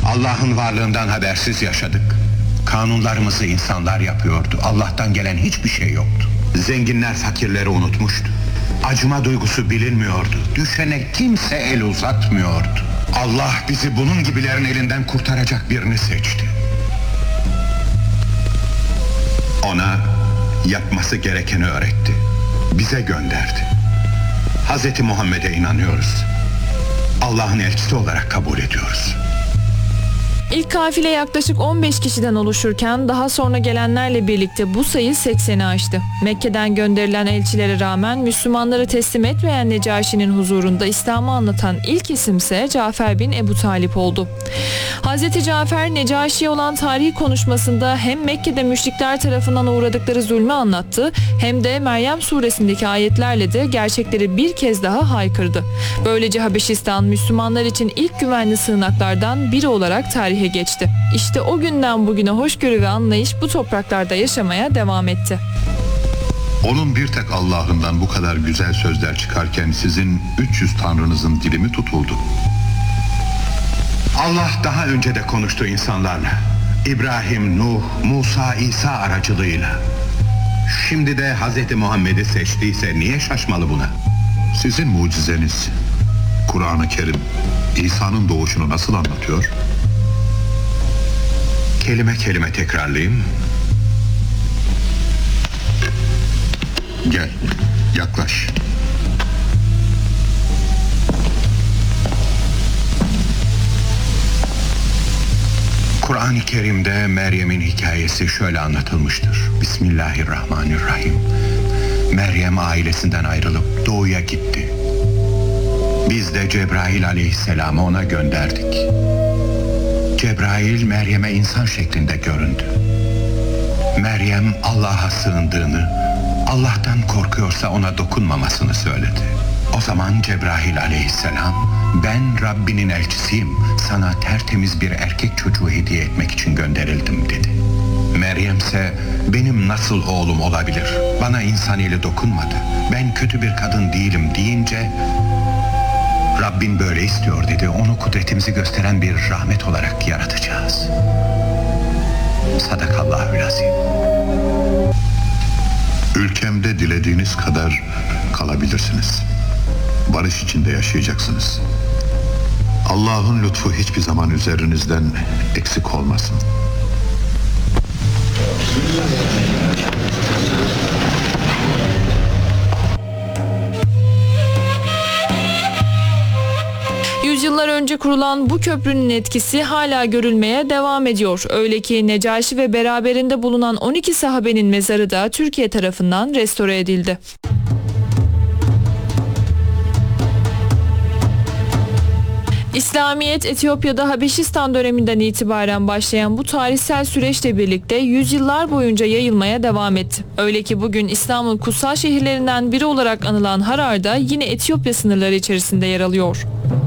Allah'ın varlığından habersiz yaşadık. Kanunlarımızı insanlar yapıyordu. Allah'tan gelen hiçbir şey yoktu. Zenginler fakirleri unutmuştu. Acıma duygusu bilinmiyordu. Düşene kimse el uzatmıyordu. Allah bizi bunun gibilerin elinden kurtaracak birini seçti. Ona yapması gerekeni öğretti. Bize gönderdi. Hazreti Muhammed'e inanıyoruz. Allah'ın elçisi olarak kabul ediyoruz. İlk kafile yaklaşık 15 kişiden oluşurken daha sonra gelenlerle birlikte bu sayı 80'i aştı. Mekke'den gönderilen elçilere rağmen Müslümanları teslim etmeyen Necaşi'nin huzurunda İslam'ı anlatan ilk isimse Cafer bin Ebu Talip oldu. Hazreti Cafer, Necaşi'ye olan tarihi konuşmasında hem Mekke'de müşrikler tarafından uğradıkları zulmü anlattı, hem de Meryem suresindeki ayetlerle de gerçekleri bir kez daha haykırdı. Böylece Habeşistan, Müslümanlar için ilk güvenli sığınaklardan biri olarak tarihe geçti. İşte o günden bugüne hoşgörü ve anlayış bu topraklarda yaşamaya devam etti. Onun bir tek Allah'ından bu kadar güzel sözler çıkarken sizin 300 tanrınızın dili mi tutuldu? Allah daha önce de konuştu insanlarla. İbrahim, Nuh, Musa, İsa aracılığıyla. Şimdi de Hazreti Muhammed'i seçtiyse niye şaşmalı buna? Sizin mucizeniz Kur'an-ı Kerim İsa'nın doğuşunu nasıl anlatıyor? Kelime kelime tekrarlayayım. Gel, yaklaş. Kur'an-ı Kerim'de Meryem'in hikayesi şöyle anlatılmıştır. Bismillahirrahmanirrahim. Meryem ailesinden ayrılıp doğuya gitti. Biz de Cebrail aleyhisselamı ona gönderdik. Cebrail Meryem'e insan şeklinde göründü. Meryem Allah'a sığındığını, Allah'tan korkuyorsa ona dokunmamasını söyledi. O zaman Cebrail aleyhisselam, ben Rabbinin elçisiyim, sana tertemiz bir erkek çocuğu hediye etmek için gönderildim dedi. Meryem ise benim nasıl oğlum olabilir, bana insan eli dokunmadı, ben kötü bir kadın değilim deyince, Rabbin böyle istiyor dedi, onu kudretimizi gösteren bir rahmet olarak yaratacağız. Sadakallahü'l-azim. Ülkemde dilediğiniz kadar kalabilirsiniz. Barış içinde yaşayacaksınız. Allah'ın lütfu hiçbir zaman üzerinizden eksik olmasın. Yüzyıllar önce kurulan bu köprünün etkisi hala görülmeye devam ediyor. Öyle ki Necaşi ve beraberinde bulunan 12 sahabenin mezarı da Türkiye tarafından restore edildi. İslamiyet, Etiyopya'da Habeşistan döneminden itibaren başlayan bu tarihsel süreçle birlikte yüzyıllar boyunca yayılmaya devam etti. Öyle ki bugün İslam'ın kutsal şehirlerinden biri olarak anılan Harar da yine Etiyopya sınırları içerisinde yer alıyor.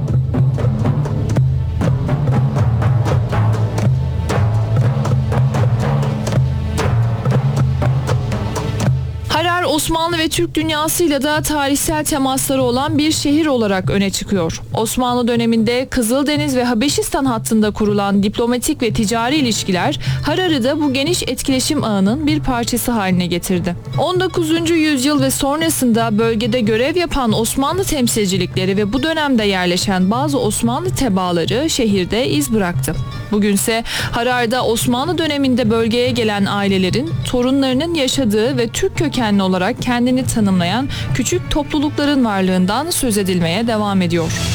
Harar, Osmanlı ve Türk dünyasıyla da tarihsel temasları olan bir şehir olarak öne çıkıyor. Osmanlı döneminde Kızıldeniz ve Habeşistan hattında kurulan diplomatik ve ticari ilişkiler Harar'ı da bu geniş etkileşim ağının bir parçası haline getirdi. 19. yüzyıl ve sonrasında bölgede görev yapan Osmanlı temsilcilikleri ve bu dönemde yerleşen bazı Osmanlı tebaaları şehirde iz bıraktı. Bugünse Harar'da Osmanlı döneminde bölgeye gelen ailelerin torunlarının yaşadığı ve Türk kökenli olarak kendini tanımlayan küçük toplulukların varlığından söz edilmeye devam ediyor.